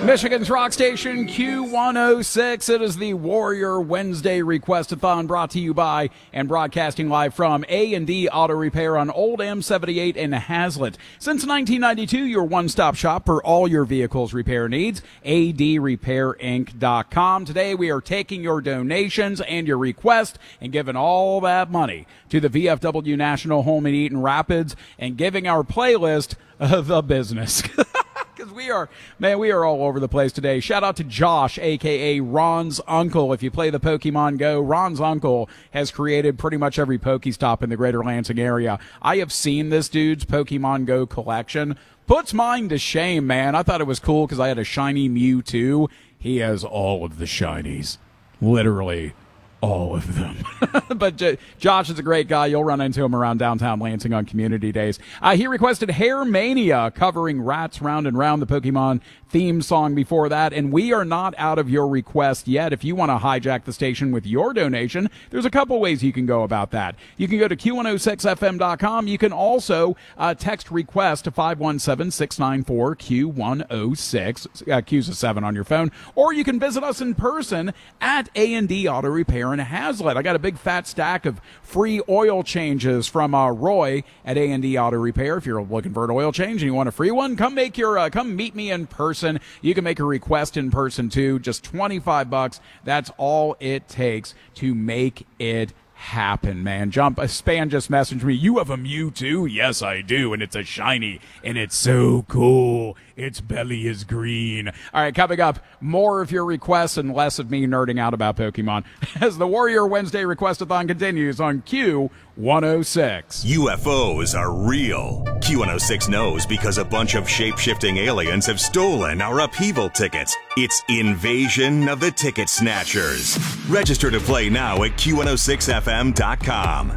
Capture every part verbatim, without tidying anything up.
Michigan's rock station, Q one oh six. It is the Warrior Wednesday Request-a-thon brought to you by and broadcasting live from A and D Auto Repair on Old M seventy-eight in Hazlet. Since nineteen ninety-two, your one-stop shop for all your vehicle's repair needs, A D repair inc dot com. Today, we are taking your donations and your request and giving all that money to the V F W National Home and Eaton Rapids and giving our playlist uh, the business. Because we are, man, we are all over the place today. Shout out to Josh, a k a. Ron's uncle. If you play the Pokemon Go, Ron's uncle has created pretty much every Pokestop in the greater Lansing area. I have seen this dude's Pokemon Go collection. Puts mine to shame, man. I thought it was cool because I had a shiny Mewtwo. He has all of the shinies. Literally all of them. But J- Josh is a great guy. You'll run into him around downtown Lansing on community days. Uh, he requested Hair Mania covering Rats Round and Round, the Pokemon theme song before that. And we are not out of your request yet. If you want to hijack the station with your donation, there's a couple ways you can go about that. You can go to Q one oh six F M dot com. You can also uh, text request to five one seven, six nine four, Q one oh six. Uh, Q's a seven on your phone. Or you can visit us in person at A and D Auto Repair in Hazlet. I got a big fat stack of free oil changes from uh, Roy at A and D Auto Repair. If you're looking for an oil change and you want a free one, come make your uh, come meet me in person. You can make a request in person too. Just twenty-five bucks. That's all it takes to make it happen, man. Jump. A Span just messaged me. You have a Mewtwo? Yes, I do, and it's a shiny, and it's so cool. Its belly is green. All right, coming up, more of your requests and less of me nerding out about Pokemon as the Warrior Wednesday Request-a-thon continues on Q one oh six. U F Os are real. Q one oh six knows because a bunch of shape-shifting aliens have stolen our upheaval tickets. It's Invasion of the Ticket Snatchers. Register to play now at Q one oh six F M dot com.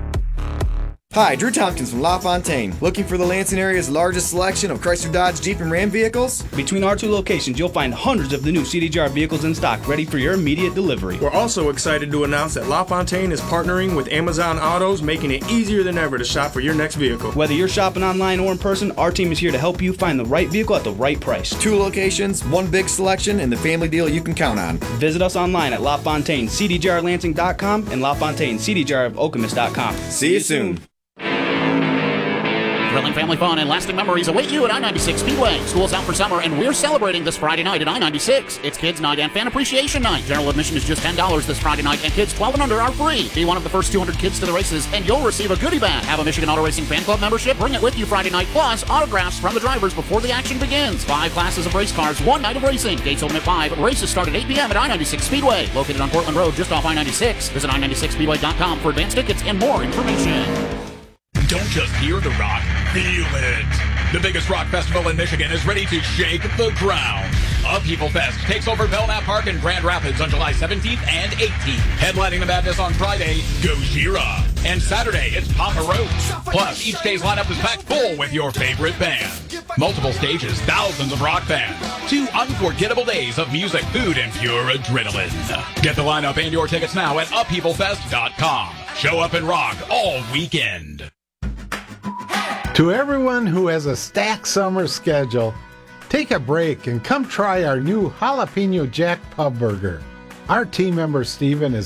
Hi, Drew Tompkins from LaFontaine. Looking for the Lansing area's largest selection of Chrysler, Dodge, Jeep, and Ram vehicles? Between our two locations, you'll find hundreds of the new C D J R vehicles in stock, ready for your immediate delivery. We're also excited to announce that LaFontaine is partnering with Amazon Autos, making it easier than ever to shop for your next vehicle. Whether you're shopping online or in person, our team is here to help you find the right vehicle at the right price. Two locations, one big selection, and the family deal you can count on. Visit us online at LaFontaine C D J R Lansing dot com and LaFontaine C D J R of Okemos dot com. See you soon. Thrilling family fun and lasting memories await you at I ninety-six Speedway. School's out for summer, and we're celebrating this Friday night at I ninety-six. It's Kids Night and Fan Appreciation Night. General admission is just ten dollars this Friday night, and kids twelve and under are free. Be one of the first two hundred kids to the races, and you'll receive a goodie bag. Have a Michigan Auto Racing Fan Club membership? Bring it with you Friday night, plus autographs from the drivers before the action begins. Five classes of race cars, one night of racing. Gates open at five. Races start at eight p.m. at I ninety-six Speedway. Located on Portland Road, just off I ninety-six. Visit I ninety-six speedway dot com for advanced tickets and more information. Don't just hear the rock, feel it. The biggest rock festival in Michigan is ready to shake the ground. Upheaval Fest takes over Belknap Park in Grand Rapids on July seventeenth and eighteenth. Headlining the madness on Friday, Gojira. And Saturday, it's Papa Roach. Plus, each day's lineup is packed full with your favorite band. Multiple stages, thousands of rock fans. Two unforgettable days of music, food, and pure adrenaline. Get the lineup and your tickets now at upheaval fest dot com. Show up and rock all weekend. To everyone who has a stacked summer schedule, take a break and come try our new Jalapeno Jack Pub Burger. Our team member Steven is